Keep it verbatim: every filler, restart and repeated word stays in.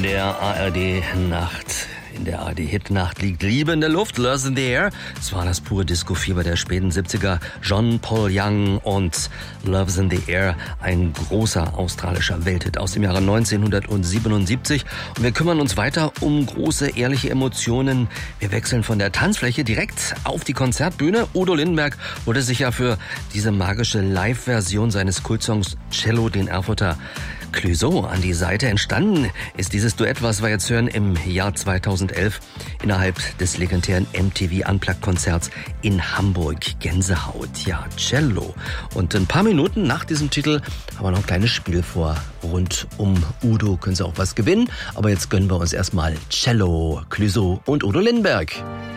der A R D-Nacht. In der A R D-Hitnacht liegt Liebe in der Luft, Love's in the Air. Es war das pure Disco-Fieber der späten siebziger. John Paul Young und Love's in the Air, ein großer australischer Welthit aus dem Jahre neunzehnhundertsiebenundsiebzig. Und wir kümmern uns weiter um große, ehrliche Emotionen. Wir wechseln von der Tanzfläche direkt auf die Konzertbühne. Udo Lindenberg wurde sich ja für diese magische Live-Version seines Kultsongs Cello den Erfurter Clouseau an die Seite. Entstanden ist dieses Duett, was wir jetzt hören, im Jahr zweitausendelf innerhalb des legendären M T V Unplugged-Konzerts in Hamburg. Gänsehaut, ja, Cello. Und ein paar Minuten nach diesem Titel haben wir noch ein kleines Spiel vor. Rund um Udo können Sie auch was gewinnen. Aber jetzt gönnen wir uns erstmal Cello, Clouseau und Udo Lindenberg.